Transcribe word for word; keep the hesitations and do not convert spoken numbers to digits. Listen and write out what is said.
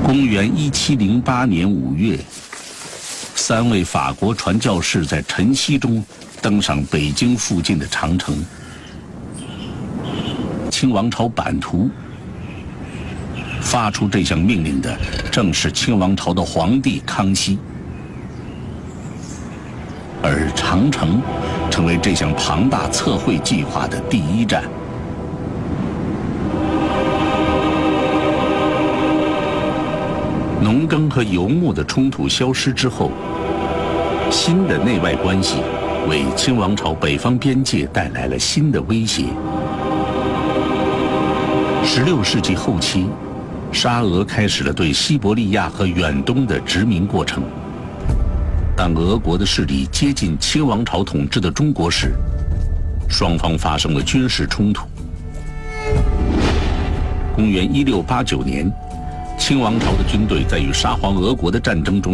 公元一七零八年五月，三位法国传教士在晨曦中登上北京附近的长城。清王朝版图发出这项命令的正是清王朝的皇帝康熙，而长城成为这项庞大测绘计划的第一站。农耕和游牧的冲突消失之后，新的内外关系为清王朝北方边界带来了新的威胁。十六世纪后期，沙俄开始了对西伯利亚和远东的殖民过程。当俄国的势力接近清王朝统治的中国时，双方发生了军事冲突。公元一六八九年，清王朝的军队在与沙皇俄国的战争中